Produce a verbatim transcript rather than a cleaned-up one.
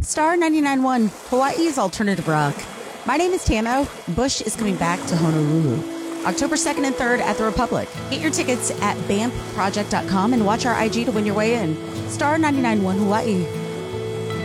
Star ninety-nine point one, Hawaii's alternative rock. My name is Tamo. Bush is coming back to Honolulu. October second and third at the Republic. Get your tickets at bamp project dot com and watch our I G to win your way in. Star ninety-nine point one Hawaii.